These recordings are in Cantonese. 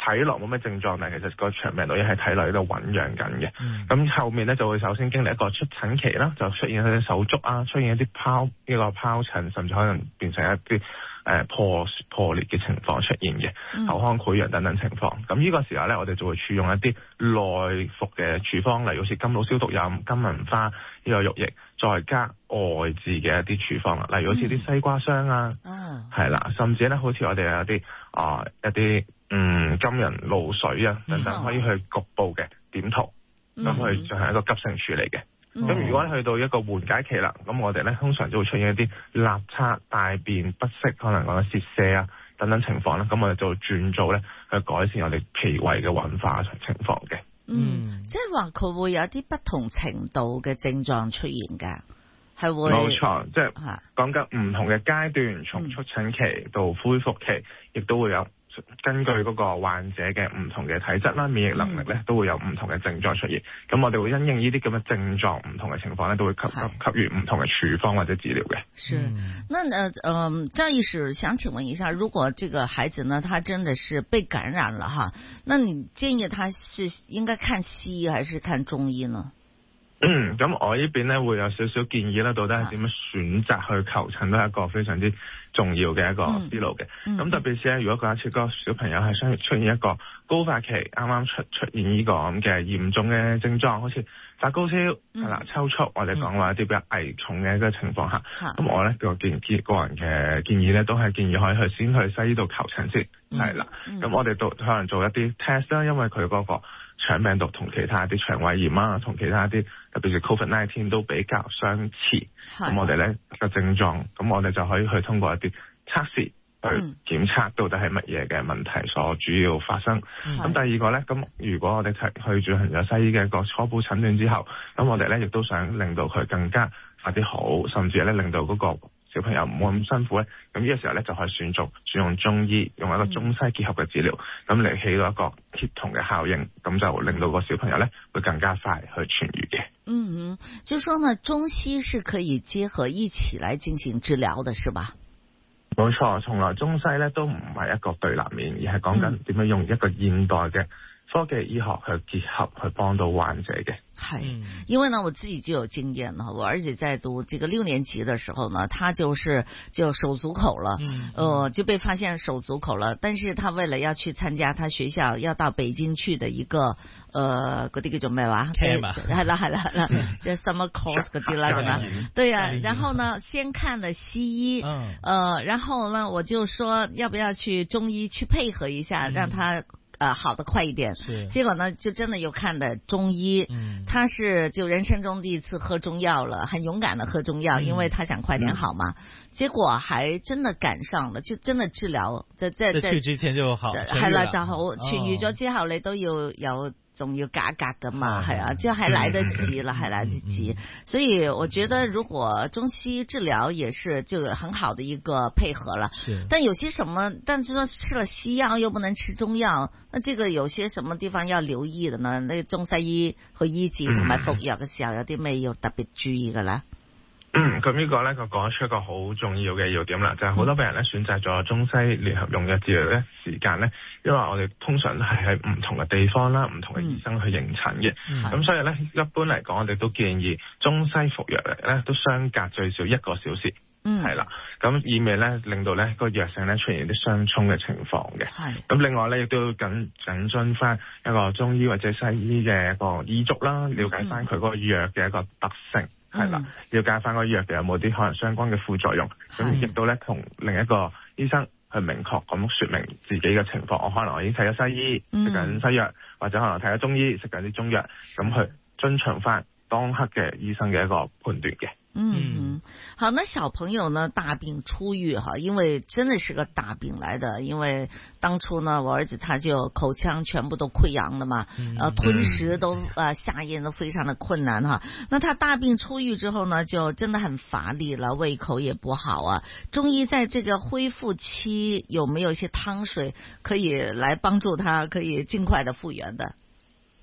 睇落冇咩症狀，但係其實個腸病毒已經喺體內喺度醞釀緊嘅。咁後面咧就會首先經歷一個出疹期啦，就出現一啲手足啊，出現一啲疱疹，甚至可能變成一啲破裂嘅情況出現嘅，口腔潰瘍等等情況。咁呢個時候咧，我哋就會處用一啲內服嘅處方，例如好似甘露消毒飲、金銀花呢個肉液，再加外治嘅一啲處方啦，例如好似啲西瓜霜啊，係啦，甚至咧好似我哋有一啲金銀露水啊等等，可以去局部嘅點塗，咁去進行一個急性處理嘅。咁如果去到一個緩解期啦，咁我哋咧通常就會出現一啲垃圾、大便不適，可能講泄瀉啊等等情況啦，咁我哋就會轉做咧去改善我哋脾胃嘅運化情況嘅。 即係話佢會有啲不同程度嘅症狀出現㗎，係會冇錯，即係講緊唔同嘅階段，從出疹期到恢復期，亦都會有。根據嗰個患者嘅唔同嘅體質啦、免疫能力咧，都會有唔同嘅症狀出現。咁我哋會因應呢啲咁嘅症狀唔同嘅情況咧，都會給予唔同嘅處方或者治療嘅。 是，那張醫師想請問一下，如果這個孩子呢，他真的是被感染了哈，那你建議他是應該看西醫還是看中醫呢？ 咁我呢邊咧會有少少建議啦，到底係點樣選擇去求診都係一個非常之重要嘅一個思路嘅。咁特別是咧，如果假設個小朋友係出現一個高發期，啱啱出現呢個咁嘅嚴重嘅症狀，好似發高燒係啦、抽搐，我哋講話一啲比較危重嘅一個情況下，咁我咧個人嘅建議咧都係建議可以先去西醫度求診先，係啦。咁我哋可能做一啲 test 啦，因為佢嗰個腸病毒同其他啲腸胃炎啊，同其他啲特別是 COVID-19 都比較相似。咁我哋咧個症狀，咁我哋就可以去通過一啲測試去檢測到底係乜嘢嘅問題所主要發生。咁第二個咧，咁如果我哋去進行咗西醫嘅一個初步診斷之後，咁我哋咧亦都想令到佢更加快啲好，甚至咧令到嗰個小朋友唔會咁辛苦咧，咁呢個時候咧就可以選用中醫，用一個中西結合嘅治療，咁嚟起到一個協同嘅效應，咁就令到個小朋友咧會更加快去痊愈嘅。 就是說呢，中西是可以結合一起來進行治療的，是吧？ 冇錯，從來中西咧都唔係一個對立面，而係講緊點樣用一個現代嘅科技醫學去結合去幫到患者嘅。 因為呢我自己就有經驗了，我兒子在讀這個6年級的時候呢，他就手足口了，就被發現手足口了，但是他為了要去參加他學校要到北京去的一個嗰啲叫做咩話？係啦，即係 summer course 嗰啲啦，係嘛？對啊，然後呢先看了西醫，然後呢我就說要不要去中醫去配合一下，讓他好的快一點，結果呢就真的又看的中醫，他是就人生中第一次喝中藥了，很勇敢的喝中藥，因為他想快點好嘛，結果還真的趕上了，就真的治療在去之前就好， 係啦就好，痊愈咗之後你都要有仲要價格噶嘛，係啊，就還來得及了，還來得及，所以我覺得如果中西治療也是就很好的一個配合了，但有些什麼，但是說吃了西藥又不能吃中藥，那這個有些什麼地方要留意的呢？那中西醫去醫治同埋服藥嘅時候有啲咩要特別注意嘅咧？ 咁呢個咧，佢講出一個好重要嘅要點啦，就係好多病人咧選擇咗中西聯合用藥治療咧時間咧，因為我哋通常都係喺唔同嘅地方啦，唔同嘅醫生去應診嘅，咁所以咧一般嚟講，我哋都建議中西服藥咧都相隔最少1個小時，係啦，咁以免咧令到咧個藥性咧出現啲相衝嘅情況嘅。咁另外咧亦都要緊遵翻一個中醫或者西醫嘅一個醫囑啦，了解翻佢嗰個藥嘅一個特性。係啦，了解翻個藥嘅有冇啲可能相關嘅副作用，咁亦都咧同另一個醫生去明確咁說明自己嘅情況。我可能我已經睇咗西醫食緊西藥，或者可能睇咗中醫食緊啲中藥，咁去遵循翻當刻嘅醫生嘅一個判斷嘅。 好，那小朋友呢大病初愈哈，因為真的是個大病來的，因為當初呢我兒子他就口腔全部都潰瘍了嘛，吞食都下咽都非常的困難哈。那他大病初愈之後呢，就真的很乏力了，胃口也不好啊。中醫在這個恢復期有沒有一些湯水可以來幫助他，可以盡快的復原的？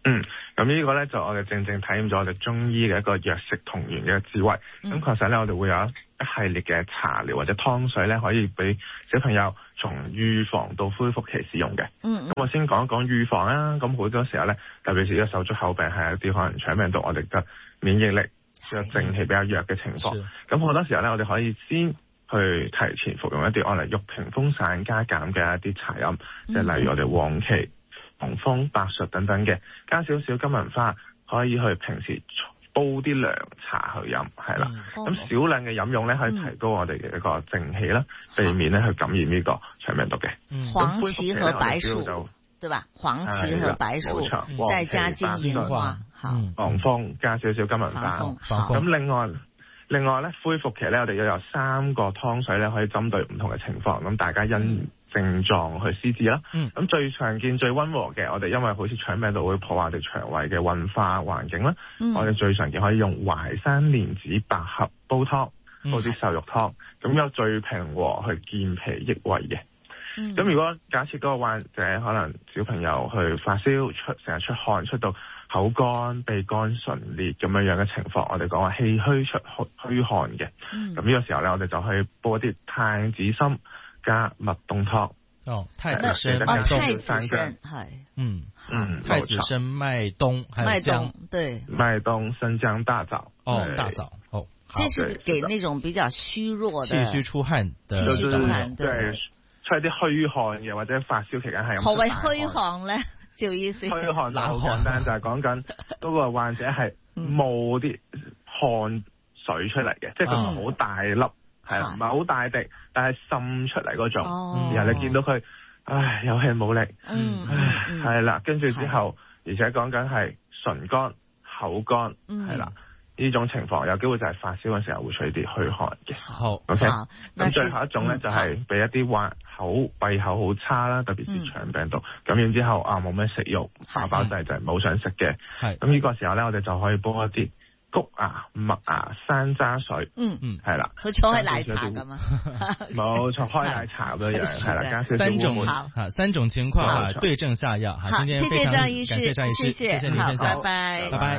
咁呢個咧就我哋正正體驗咗我哋中醫嘅一個藥食同源嘅智慧。咁確實咧，我哋會有一系列嘅茶療或者湯水咧，可以俾小朋友從預防到恢復期使用嘅。咁我先講一講預防啦。咁好多時候咧，特別是呢個手足口病係一啲可能腸病毒，我哋嘅免疫力個正氣比較弱嘅情況。咁好多時候咧，我哋可以先去提前服用一啲按嚟玉屏風散加減嘅一啲茶飲，即係例如我哋黃芪、紅楓、白術等等嘅，加少少金銀花，可以去平時煲啲涼茶去飲，係啦。咁少量嘅飲用咧，可以提高我哋嘅一個正氣啦，避免咧去感染呢個腸病毒嘅。 黃芪和白術，對吧？黃芪和白術，再加金銀花， 黃楓加少少金銀花。咁另外咧，恢復期咧，我哋要有3個湯水咧，可以針對唔同嘅情況，咁大家因症狀去施治啦。咁最常見最溫和嘅，我哋因為好似腸病毒會破壞我哋腸胃嘅運化環境啦，我哋最常見可以用淮山蓮子百合煲湯，煲啲瘦肉湯，咁有最平和去健脾益胃嘅。咁如果假設嗰個患者可能小朋友去發燒成日出汗出到口乾、鼻乾、唇裂咁樣嘅情況，我哋講話氣虛出虛汗嘅。咁呢個時候咧，我哋就可以煲一啲太子參加麥冬湯。 太子參、 太子參係，太子參、麥冬，還有薑， 對， 麥冬、生薑、大棗。 大棗， 這是給那種比較虛弱的、 氣虛出汗的， 對，出一啲虛汗嘅或者發燒期間係。 何謂虛汗咧？就意思虛汗就好簡單，就係講緊嗰個患者係冇啲汗水出嚟嘅，即係佢唔係好大粒，係啦，唔係好大滴，但係滲出嚟嗰種。然後你見到佢，唉，有氣冇力，係啦，跟住之後，而且講緊係唇乾、口乾，係啦。呢種情況有機會就係發燒嘅時候會出啲虛汗嘅。 好 ，OK。咁最後一種咧就係俾一啲閉口好差啦，特別是腸病毒感染之後冇咩食慾，飽飽滯滯冇想食嘅。咁呢個時候咧，我哋就可以煲一啲谷芽、麥芽、山楂水。係啦， 好似開奶茶咁啊。 冇錯，開奶茶咁樣係啦，加少少烏梅。 三種情況對症下藥。 好，謝謝張醫師，謝謝你分享，拜拜。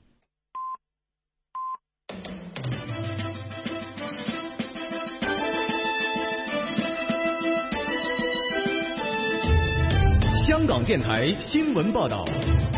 香港電台新聞報道。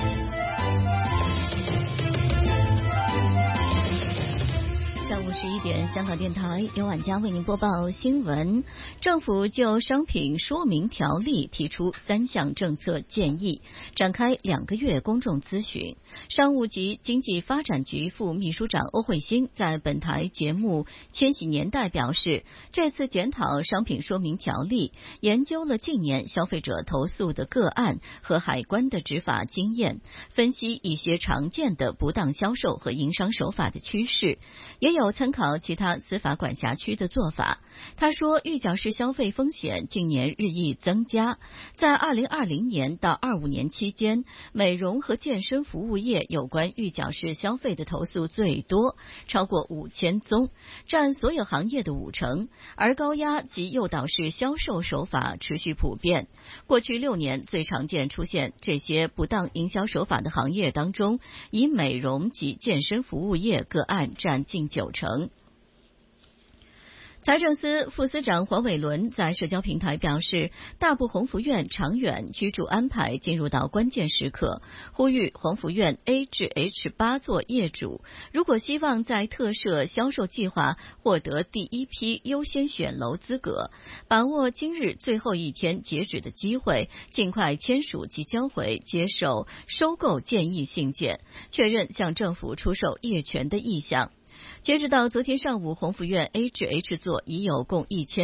下午11點，香港電台由婉佳為您播報新聞。政府就商品說明條例提出3項政策建議，展開2個月公眾諮詢。商務及經濟發展局副秘書長歐慧星在本台節目《千禧年代》表示，這次檢討商品說明條例，研究了近年消費者投訴的個案和海關的執法經驗，分析一些常見的不當銷售和營商手法的趨勢，也有參考其他司法管轄區的做法。他說，預繳式消費風險近年日益增加，在2020年到25年期間，美容和健身服務業有關預繳式消費的投訴最多，超過5000宗，佔所有行業的50%，而高壓及誘導式銷售手法持續普遍。過去6年最常見出現這些不當營銷手法的行業當中，以美容及健身服務業個案佔近90%。財政司副司長黃偉綸在社交平台表示，大埔鴻福苑長遠居住安排進入到關鍵時刻，呼籲鴻福苑 A 至 H8 座業主，如果希望在特設銷售計劃獲得第一批優先選樓資格，把握今日最後一天截止的機會，盡快簽署及交回接受收購建議信件，確認向政府出售業權的意向。截止到昨天上午，鴻福苑 A 至 H 座已有共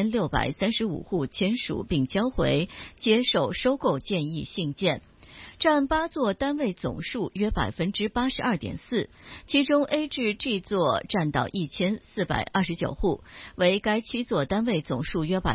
1635戶簽署並交回接受收購建議信件，佔8座單位總數約 82.4%， 其中 A 至 G 座佔到1429戶，為該7座單位總數約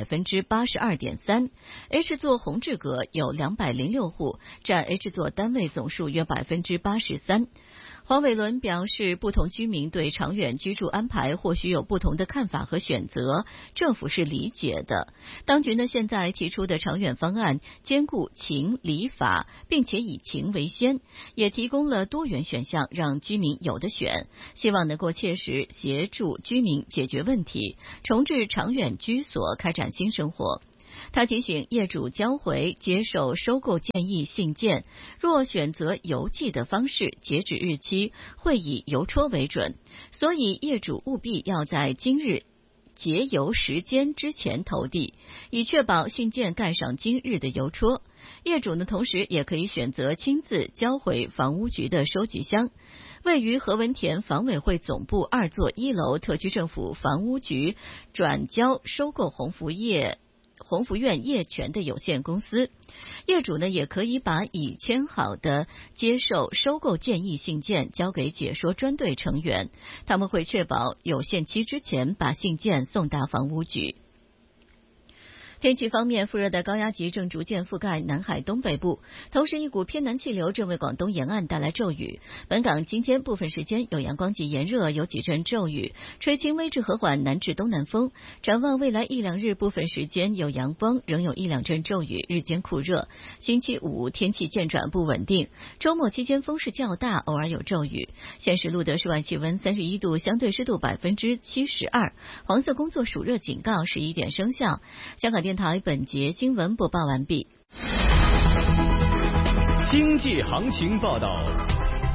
82.3%。 H 座宏志閣有206戶，佔 H 座單位總數約 83%。 黄伟纶表示，不同居民对长远居住安排或许有不同的看法和选择，政府是理解的。当局呢现在提出的长远方案兼顾情理法，并且以情为先，也提供了多元选项，让居民有的选，希望能够切实协助居民解决问题，重置长远居所，开展新生活。他提醒业主交回接受收购建议信件，若选择邮寄的方式，截止日期会以邮戳为准，所以业主务必要在今日结邮时间之前投递，以确保信件盖上今日的邮戳。业主呢，同时也可以选择亲自交回房屋局的收集箱。位于何文田房委会总部2座1楼特区政府房屋局转交收购鸿福苑业权的有限公司，业主呢也可以把已签好的接受收购建议信件交给解说专队成员，他们会确保有限期之前把信件送达房屋局。天气方面，副热带高压脊正逐渐覆盖南海东北部，同时一股偏南气流正为广东沿岸带来骤雨。本港今天部分时间有阳光及炎热，有几阵骤雨，吹轻微至和缓南至东南风。展望未来1-2日，部分时间有阳光，仍有1-2阵骤雨，日间酷热。星期五天气渐转不稳定，周末期间风势较大，偶尔有骤雨。现时录得室外气温31度，相对湿度72%，黄色工作暑热警告11点生效。香港电台本节新闻播报完毕。 经济行情报道。